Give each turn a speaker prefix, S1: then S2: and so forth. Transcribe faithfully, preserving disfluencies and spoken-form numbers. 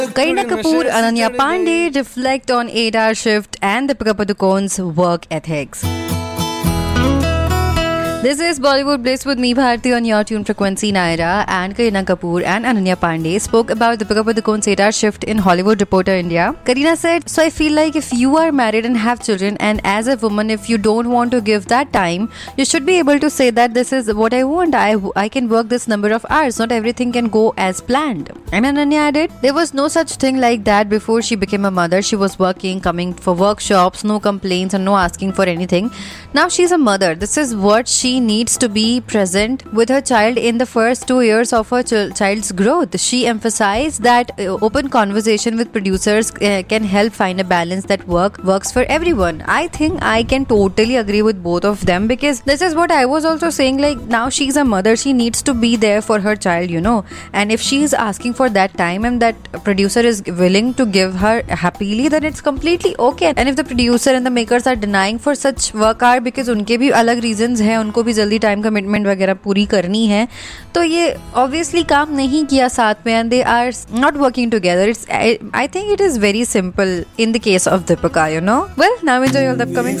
S1: Kareena Kapoor, Ananya Pandey reflect on eight-hour shift and Deepika Padukone's work ethics. This is Bollywood Bliss with me, Bharti, on your tune frequency. Naira and Kareena Kapoor and Ananya Pandey spoke about Deepika Padukone's eight-hour shift in Hollywood Reporter India. Kareena said, so I feel like if you are married and have children, and as a woman, if you don't want to give that time, you should be able to say that this is what I want. I, I can work this number of hours. Not everything can go as planned. And Ananya added, there was no such thing like that before she became a mother. She was working, coming for workshops, no complaints and no asking for anything. Now she's a mother. This is what she needs to be present with her child in the first two years of her ch- child's growth. She emphasized that uh, open conversation with producers uh, can help find a balance that work works for everyone. I think I can totally agree with both of them, because this is what I was also saying. Like, now she's a mother, she needs to be there for her child, you know, and if she is asking for that time and that producer is willing to give her happily, then it's completely okay. And if the producer and the makers are denying for such work hour because उनके भी अलग reasons हैं, उनको भी जल्दी time commitment वगैरह पूरी करनी है, तो ये ऑब्वियसली काम नहीं किया साथ में, and they are not working together. It's I think it is very simple in the case of Deepika, you know. Well, now enjoy all the upcoming